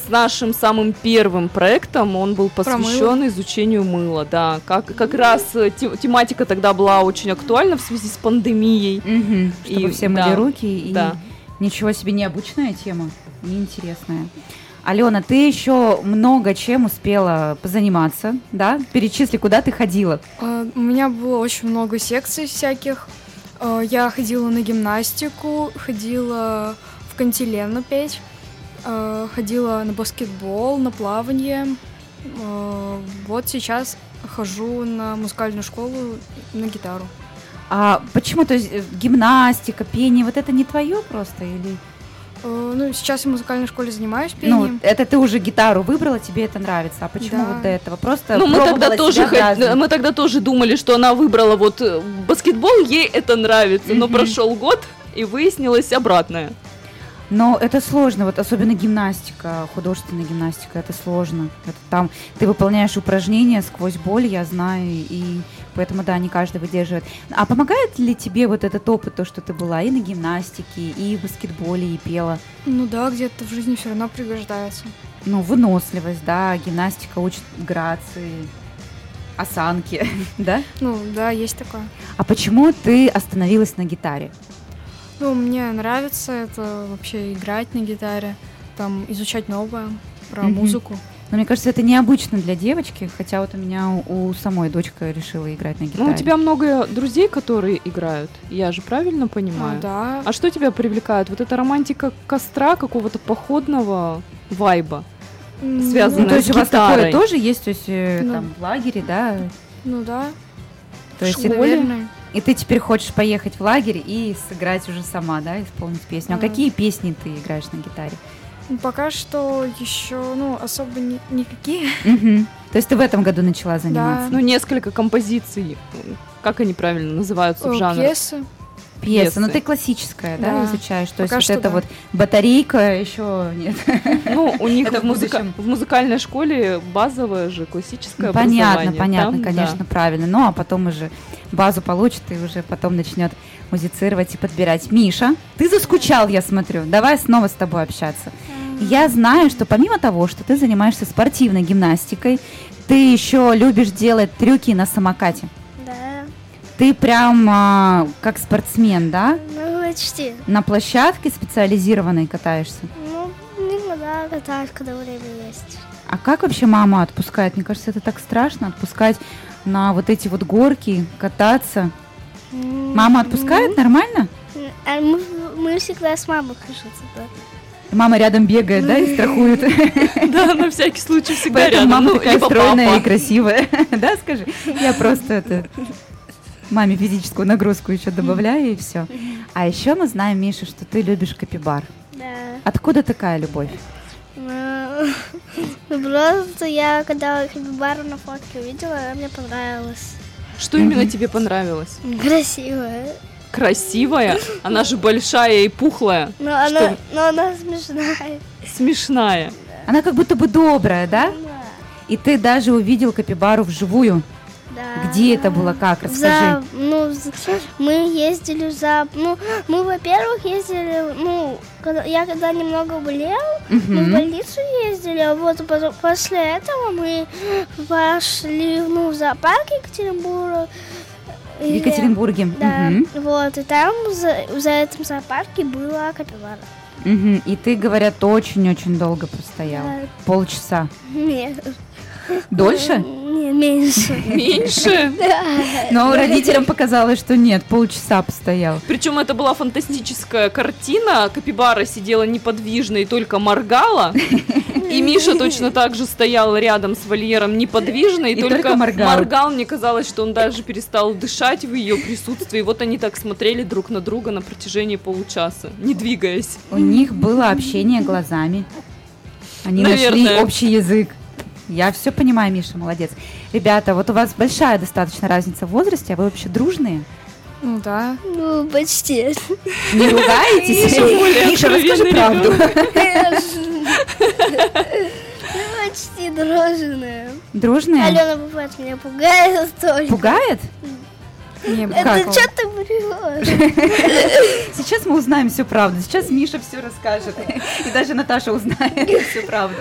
с нашим самым первым проектом, он был посвящен изучению мыла, да. Как раз тематика тогда была очень актуальна в связи с пандемией. Чтобы все мыли руки. И да. Ничего себе, необычная тема, неинтересная. Алена, ты еще много чем успела позаниматься, да? Перечисли, куда ты ходила. У меня было очень много секций всяких. Я ходила на гимнастику, ходила в кантилену петь, ходила на баскетбол, на плавание. Вот сейчас хожу на музыкальную школу на гитару. А почему? То есть гимнастика, пение, вот это не твое просто или... Ну, сейчас я в музыкальной школе занимаюсь пением. Ну, это ты уже гитару выбрала, тебе это нравится. А почему вот до этого? Просто мы тогда тоже думали, что она выбрала вот баскетбол, ей это нравится, но прошел год, и выяснилось обратное. Но это сложно, вот особенно гимнастика, художественная гимнастика, это сложно. Это там ты выполняешь упражнения сквозь боль, я знаю, и поэтому, да, не каждый выдерживает. А помогает ли тебе вот этот опыт, то, что ты была и на гимнастике, и в баскетболе, и пела? Ну да, где-то в жизни все равно пригождается. Ну, выносливость, да, гимнастика учит грации, осанки, да? Ну, да, есть такое. А почему ты остановилась на гитаре? Ну, мне нравится это вообще играть на гитаре, там изучать новое про музыку. Но мне кажется, это необычно для девочки, хотя вот у меня у самой дочка решила играть на гитаре. Ну, у тебя много друзей, которые играют, я же правильно понимаю? Да. А что тебя привлекает? Вот эта романтика костра, какого-то походного вайба, связанная с гитарой? То есть у вас такое тоже есть, то есть там в лагере, да? Ну да, то есть наверное. И ты теперь хочешь поехать в лагерь и сыграть уже сама, да, исполнить песню. А какие песни ты играешь на гитаре? Пока что еще, особо никакие. То есть ты в этом году начала заниматься? Да. Ну, несколько композиций, как они правильно называются в жанре? Пьесы. Ну, ты классическая, да, изучаешь? То есть вот это вот батарейка еще нет. Ну, у них в музыкальной школе базовое же классическое образование. Понятно, конечно, правильно. Ну, а потом уже базу получит и уже потом начнет музицировать и подбирать. Миша, ты заскучал, я смотрю. Давай снова с тобой общаться. Я знаю, что помимо того, что ты занимаешься спортивной гимнастикой, ты еще любишь делать трюки на самокате. Ты прям как спортсмен, да? Ну, почти. На площадке специализированной катаешься? Ну, иногда катаюсь, когда время есть. А как вообще мама отпускает? Мне кажется, это так страшно, отпускать на вот эти вот горки, кататься. Мама отпускает нормально? Мы всегда с мамой кажется, да. Мама рядом бегает, да, и страхует. Да, на всякий случай всегда Поэтому рядом. мама такая стройная и красивая. Да, скажи? Я просто маме физическую нагрузку еще добавляю, и все. А еще мы знаем, Миша, что ты любишь капибар. Да. Откуда такая любовь? Просто я, когда капибару на фотке увидела, она мне понравилась. Что именно тебе понравилось? Красивая. Красивая? Она же большая и пухлая. Но она смешная. Смешная. Она как будто бы добрая, да? Да. И ты даже увидел капибару вживую? Да. Где это было, как? Расскажи. Мы ездили мы, во-первых, ездили, когда немного болел, мы в больницу ездили, а вот после этого мы пошли, в зоопарк Екатеринбурга. В Екатеринбурге. Да, вот, и там за этим зоопарке была капибара. И ты, говорят, очень-очень долго простоял. Да. Полчаса. Нет. Дольше? Нет, меньше. Меньше? Но родителям показалось, что нет, полчаса постоял. Причем это была фантастическая картина. Капибара сидела неподвижно и только моргала. И Миша точно так же стоял рядом с вольером неподвижно и только моргал. Мне казалось, что он даже перестал дышать в ее присутствии. И вот они так смотрели друг на друга на протяжении получаса, не двигаясь. У них было общение глазами. Они нашли общий язык. Я все понимаю, Миша, молодец. Ребята, вот у вас большая достаточно разница в возрасте, а вы вообще дружные? Ну да. Ну, почти. Не ругаетесь? Миша, расскажи правду. Почти дружные. Дружные? Алена бывает меня пугает только. Пугает? Это что ты врешь? Сейчас мы узнаем всю правду. Сейчас Миша все расскажет. И даже Наташа узнает всю правду.